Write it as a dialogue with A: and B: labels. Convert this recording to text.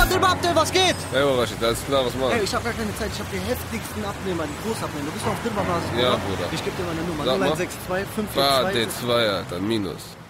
A: Dilma Abdel, was geht?
B: Hey, Rashid, alles klar, was machst
A: Ey,
B: du?
A: ich hab gar keine Zeit, ich hab die heftigsten Abnehmer, die Großabnehmer. Du bist noch auf Dilma Basis,
B: Ja,
A: oder?
B: Bruder.
A: Ich geb dir meine Nummer.
B: Sag mal.
A: 0162
B: Ah,
A: 542.
B: D2, Alter, Minus.